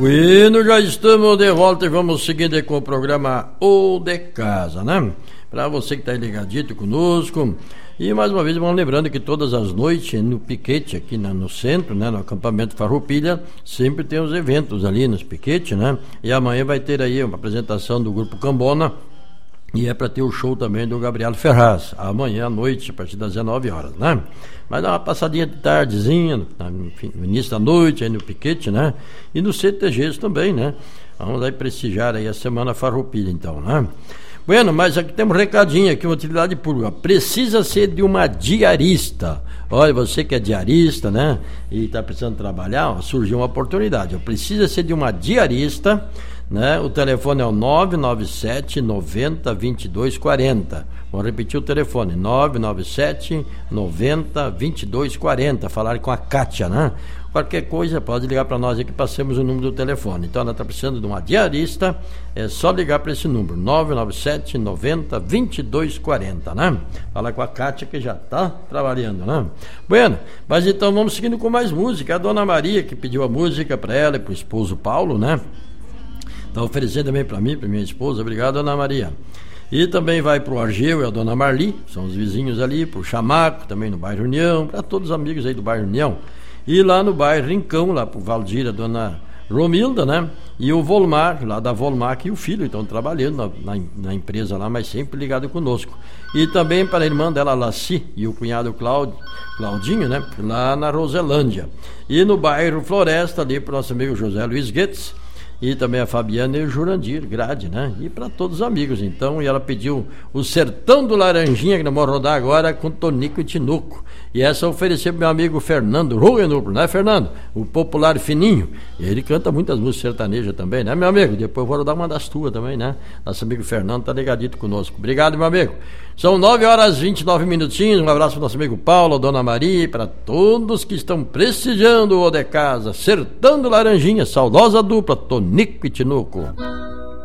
Bueno, já estamos de volta e vamos seguindo com o programa O de Casa, né? Para você que está ligadito conosco. E mais uma vez vamos lembrando que todas as noites no piquete aqui no centro, né, no acampamento Farroupilha, sempre tem os eventos ali nos piquetes, né? E amanhã vai ter aí uma apresentação do Grupo Cambona e é para ter o show também do Gabriel Ferraz, amanhã à noite, a partir das 19 horas, né? Vai dar uma passadinha de tardezinha, no início da noite, aí no piquete, né? E no CTGs também, né? Vamos aí prestigiar aí a Semana Farroupilha, então, né? Bueno, mas aqui temos um recadinho aqui, uma utilidade pública. Precisa ser de uma diarista. Olha, você que é diarista, né? E está precisando trabalhar, ó, surgiu uma oportunidade. Precisa ser de uma diarista, né? O telefone é o 997 90 22 40. Vou repetir o telefone, 997 90 22 40. Falar com a Kátia, né? Qualquer coisa, pode ligar para nós aqui, passemos o número do telefone. Então, ela está precisando de uma diarista, é só ligar para esse número, 997 90 22 40, né? Fala com a Kátia que já está trabalhando, né? Bueno, mas então vamos seguindo com mais música. A Dona Maria que pediu a música para ela e para o esposo Paulo, né? Está oferecendo também para mim, para minha esposa. Obrigado, Dona Maria. E também vai para o Argeu e a Dona Marli, são os vizinhos ali, para o Chamaco, também no bairro União, para todos os amigos aí do bairro União. E lá no bairro Rincão, lá para o Valdir, a Dona Romilda, né? E o Volmar, lá da Volmar, e o filho, estão trabalhando na empresa lá, mas sempre ligado conosco. E também para a irmã dela, Laci, e o cunhado Claudinho, né? Lá na Roselândia. E no bairro Floresta, ali para o nosso amigo José Luiz Guedes, e também a Fabiana e o Jurandir Grade, né? E para todos os amigos, então. E ela pediu o Sertão do Laranjinha, que nós vamos rodar agora com Tonico e Tinuco. E essa ofereceu pro meu amigo Fernando Rugenupro, né, Fernando? O popular fininho. E ele canta muitas músicas sertanejas também, né, meu amigo? Depois eu vou rodar uma das tuas também, né? Nosso amigo Fernando tá ligadito conosco. Obrigado, meu amigo. São 9 horas e 29 minutinhos. Um abraço pro nosso amigo Paulo, Dona Maria, e para todos que estão prestigiando o O de Casa. Sertão do Laranjinha, saudosa dupla, Tonico e Tinuco.